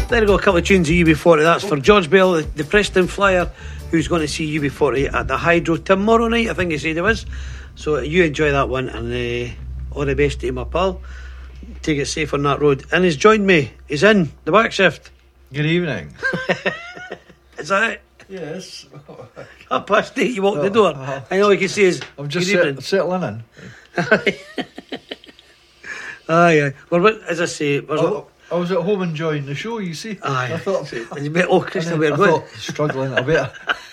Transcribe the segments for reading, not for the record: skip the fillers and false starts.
There we go, a couple of tunes of UB40. That's for George Bell, the Preston Flyer, who's going to see UB40 at the Hydro tomorrow night, I think he said it was. So you enjoy that one, and all the best to you, my pal. Take it safe on that road. And he's joined me. He's in the back shift. Good evening. Is that it? Yes. 8:30, you walk the door. I know you can see his. I'm just settling in. Aye. Well, as I say, I was at home enjoying the show, you see. Aye. I thought, it's a bit, Christian, we're I good. thought, struggling a bit.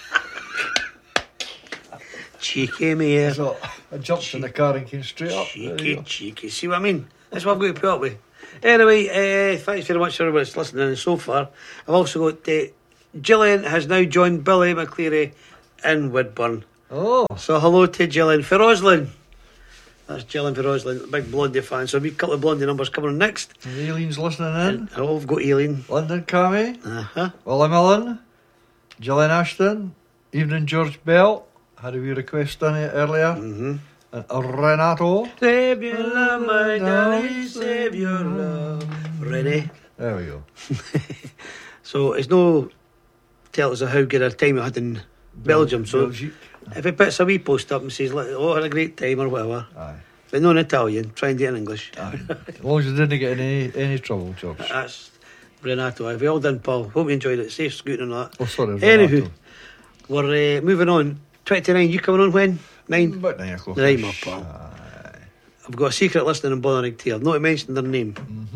Cheeky, me here. So I jumped in the car and came straight up. Cheeky. See what I mean? That's what I've got to put up with. Anyway, thanks very much for everybody that's listening so far. I've also got Gillian has now joined Billy McCleary in Woodburn. Oh. So hello to Gillian for Roslyn. That's Gillian for Roslyn, big Blondie fan. So a wee couple of Blondie numbers coming on next. And Aileen's listening in. Oh, I've got Aileen. London Cammy. Uh-huh. Willie Millen. Gillian Ashton. Evening George Bell. Had a wee request on it earlier. Mm-hmm. And Renato. Save your love, my darling, save your love. Ready? There we go. So it's no tell us how good a time we had in Belgium. So Belgique. if he puts a wee post up and says, oh, had a great time or whatever, Aye. but not in Italian, try and do it in English. Aye. As long as you didn't get any trouble, George. That's Renato. Have well done, Paul. Hope you enjoyed it. Safe scooting and all that. Oh, sorry, Anywho, Renato. we're moving on. 29, you coming on when? 9? About 9 o'clock. Right, my pal. I've got a secret listener in Bothering Tail. Not to mention their name.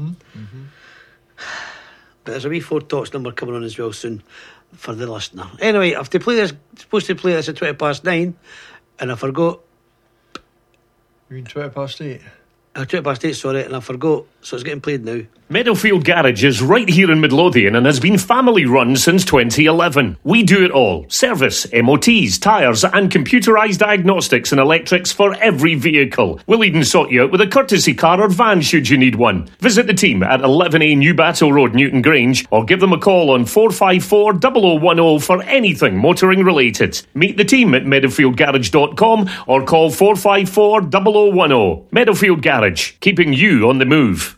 But there's a wee 4 Talks number coming on as well soon for the listener. Anyway, I have to play this, supposed to play this at 9:20, and I forgot. You mean 8:20? 8:20, sorry, and I forgot, so it's getting played now. Meadowfield Garage is right here in Midlothian and has been family run since 2011. We do it all. Service, MOTs, tyres and computerised diagnostics and electrics for every vehicle. We'll even sort you out with a courtesy car or van should you need one. Visit the team at 11A New Battle Road, Newton Grange, or give them a call on 454 0010 for anything motoring related. Meet the team at meadowfieldgarage.com or call 454 0010. Meadowfield Garage, keeping you on the move.